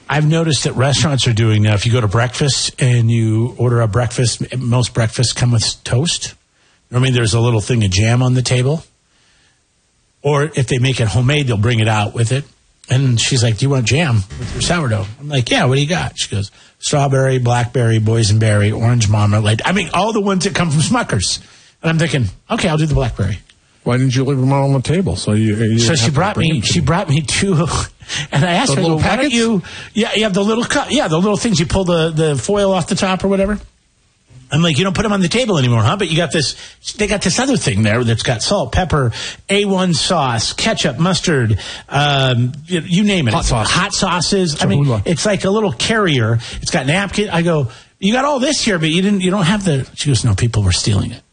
I've noticed that restaurants are doing now, if you go to breakfast and you order a breakfast, most breakfasts come with toast. Normally there's a little thing of jam on the table. Or if they make it homemade, they'll bring it out with it. And she's like, do you want jam with your sourdough? I'm like, yeah, what do you got? She goes, strawberry, blackberry, boysenberry, orange marmalade. I mean, all the ones that come from Smucker's. And I'm thinking, okay, I'll do the blackberry. Why didn't you leave them all on the table? So she brought me two, and I asked her, why don't you, you have the little cup, the little things, you pull the foil off the top or whatever. I'm like, you don't put them on the table anymore, huh? But they got this other thing there that's got salt, pepper, A1 sauce, ketchup, mustard, you name it. Hot sauces. Cholula. I mean, it's like a little carrier. It's got napkin. I go, you got all this here, but you don't have the, she goes, no, people were stealing it.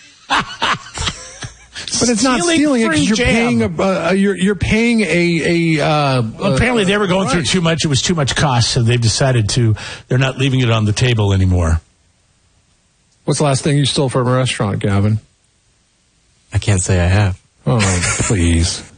But it's not stealing it because you're paying a well, apparently they were going through too much. It was too much cost, so they've decided they're not leaving it on the table anymore. What's the last thing you stole from a restaurant, Gavin? I can't say I have. Oh, please.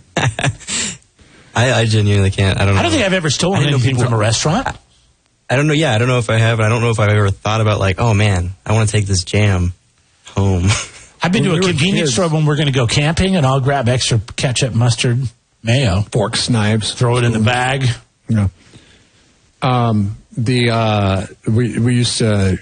I genuinely can't. I don't know. I don't think I've ever stolen anything from a restaurant. I don't know. Yeah, I don't know if I have. I don't know if I've ever thought about like, oh man, I want to take this jam home. I've been to a convenience store when we're going to go camping, and I'll grab extra ketchup, mustard, mayo. Forks, knives. Throw it in the bag. Yeah. We used to...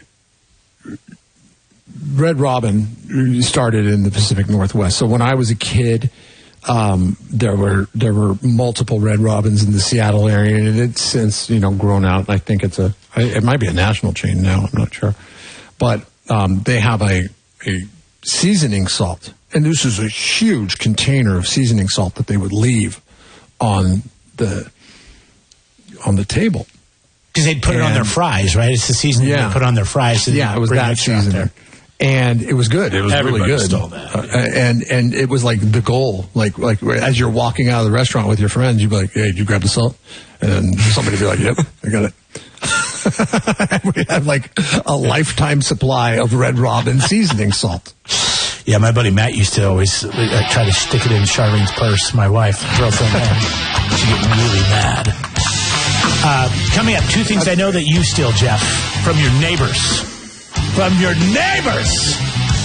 Red Robin started in the Pacific Northwest. So when I was a kid, there were multiple Red Robins in the Seattle area, and it's since, grown out. I think it might be a national chain now. I'm not sure. But they have a seasoning salt, and this is a huge container of seasoning salt that they would leave on the table because they'd put it on their fries, right? It's the seasoning they put on their fries. So it was that seasoning, and it was good. It was really good. Stole that. And it was like the goal. Like as you're walking out of the restaurant with your friends, you'd be like, "Hey, did you grab the salt?" And somebody would be like, "Yep, I got it." We had like a lifetime supply of Red Robin seasoning salt. Yeah, my buddy Matt used to always try to stick it in Charlene's purse, my wife, girlfriend. She'd get really mad. Coming up, two things I know that you steal, Jeff, from your neighbors. From your neighbors!